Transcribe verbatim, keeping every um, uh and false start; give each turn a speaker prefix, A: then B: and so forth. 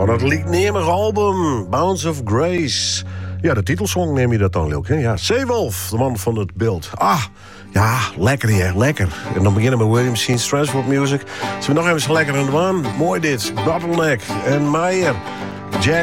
A: Van het liednemige album Bounce of Grace. Ja, de titelsong neem je dat dan ook, hè? Ja, Seewolf, de man van het beeld. Ah, ja, lekker hier, lekker. En dan beginnen we met William Scene's Transport Music. Zullen we nog even zo lekker aan de waan? Mooi dit, Bottleneck en Meijer. Jack